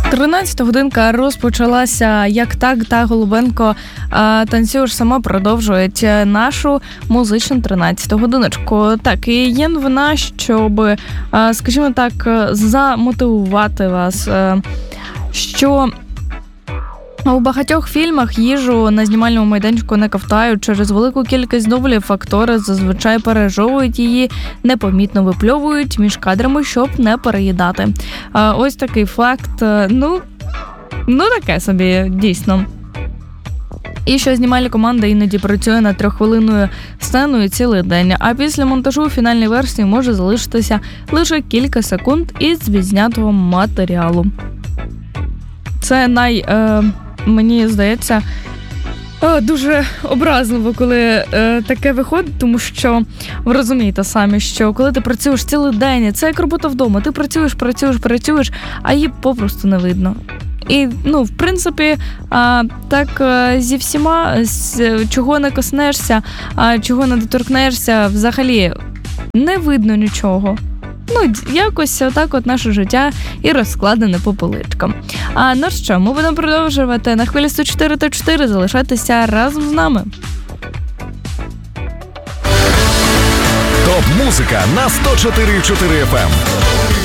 13-та годинка розпочалася. Як так, та Голубенко танцюєш сама продовжують нашу музичну 13-ту годиночку. Так, і є новина, щоб, скажімо так, замотивувати вас, що у багатьох фільмах їжу на знімальному майданчику не ковтають. Через велику кількість доволів актори зазвичай пережовують її, непомітно випльовують між кадрами, щоб не переїдати. Ось такий факт, таке собі, дійсно. І що знімальна команда іноді працює над 3-хвилинною сценою цілий день, а після монтажу у фінальній версії може залишитися лише кілька секунд із відзнятого матеріалу. Це мені здається, дуже образливо, коли таке виходить, тому що ви розумієте самі, що коли ти працюєш цілий день, це як робота вдома, ти працюєш, а її попросту не видно. І, в принципі, так зі всіма, чого не коснешся, чого не доторкнешся, взагалі не видно нічого. Якось отак от наше життя і розкладене по поличкам. Що, ми будемо продовжувати на хвилі 104.4, залишатися разом з нами. Топ-музика на 104.4 FM.